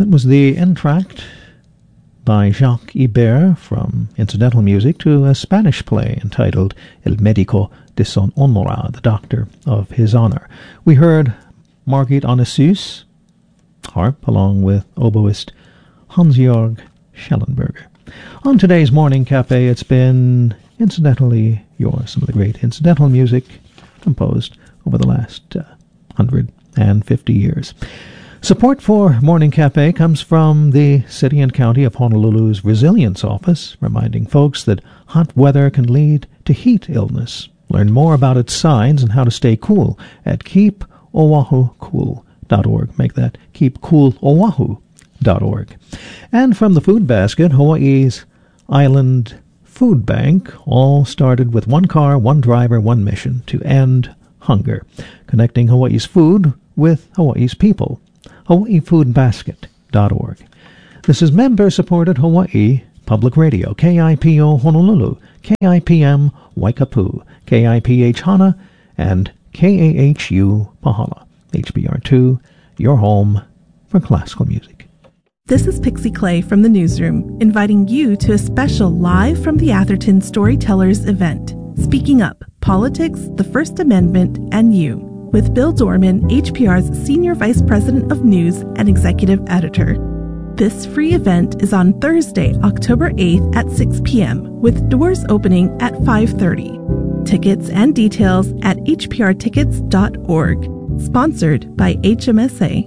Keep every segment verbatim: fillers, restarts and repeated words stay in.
That was the entr'acte by Jacques Ibert from incidental music to a Spanish play entitled El Médico de son Honor, the Doctor of His Honor. We heard Margit Onassis, harp, along with oboist Hans-Georg Schellenberger. On today's Morning Cafe, it's been incidentally yours, some of the great incidental music composed over the last uh, one hundred fifty years. Support for Morning Cafe comes from the City and County of Honolulu's Resilience Office, reminding folks that hot weather can lead to heat illness. Learn more about its signs and how to stay cool at keep oahu cool dot org. Make that keep cool oahu dot org. And from the Food Basket, Hawaii's Island Food Bank, all started with one car, one driver, one mission: to end hunger, connecting Hawaii's food with Hawaii's people. Hawaii Food Basket dot org. This is member-supported Hawaii Public Radio, K I P O Honolulu, K I P M Waikapu, K I P H Hana, and K A H U Pahala. H B R two, your home for classical music. This is Pixie Clay from the Newsroom, inviting you to a special Live from the Atherton Storytellers event, Speaking Up, Politics, the First Amendment, and You, with Bill Dorman, H P R's Senior Vice President of News and Executive Editor. This free event is on Thursday, October eighth at six p.m., with doors opening at five thirty. Tickets and details at h p r tickets dot org. Sponsored by H M S A.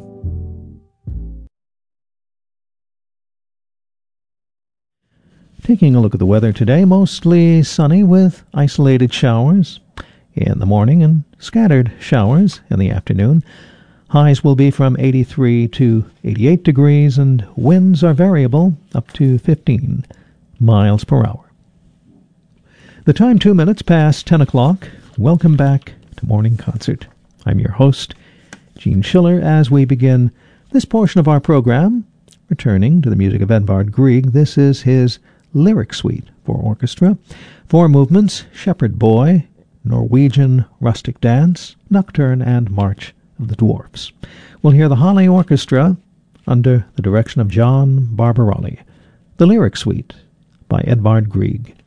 Taking a look at the weather today, mostly sunny with isolated showers in the morning and scattered showers in the afternoon. Highs will be from eighty-three to eighty-eight degrees, and winds are variable up to fifteen miles per hour. The time two minutes past ten o'clock. Welcome back to Morning Concert. I'm your host, Gene Schiller, as we begin this portion of our program, returning to the music of Edvard Grieg. This is his Lyric Suite for orchestra. Four movements: Shepherd Boy, Norwegian Rustic Dance, Nocturne, and March of the Dwarfs. We'll hear the Halle Orchestra under the direction of John Barbarelli. The Lyric Suite by Edvard Grieg.